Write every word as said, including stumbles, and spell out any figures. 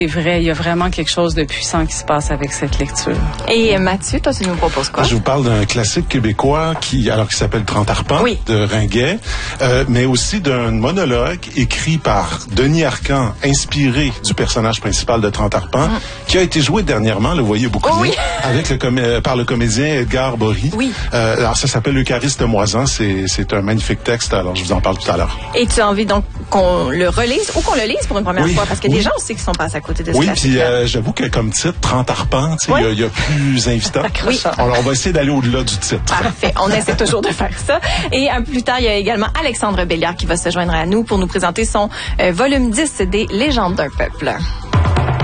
C'est vrai, il y a vraiment quelque chose de puissant qui se passe avec cette lecture. Et Mathieu, toi, tu nous proposes quoi? Je vous parle d'un classique québécois qui, alors qui s'appelle Trente arpents oui. de Ringuet, euh, mais aussi d'un monologue écrit par Denis Arcand, inspiré du personnage principal de Trente arpents, mm. qui a été joué dernièrement, le voyez beaucoup, oh, oui. avec le com- par le comédien Edgar Bory. Oui. Euh, alors ça s'appelle L'Eucharistie de Moisan, c'est c'est un magnifique texte. Alors je vous en parle tout à l'heure. Et tu as envie donc qu'on le relise ou qu'on le lise pour une première oui. fois, parce qu'il y a oui. des gens aussi qui sont passés à côté de ce oui, classique. Oui, puis euh, j'avoue que comme titre, Trente arpents, il oui. y, y a plus invitant. oui. Alors on va essayer d'aller au-delà du titre. Parfait, on essaie toujours de faire ça. Et un peu plus tard, il y a également Alexandre Belliard qui va se joindre à nous pour nous présenter son euh, volume dix des Légendes d'un peuple.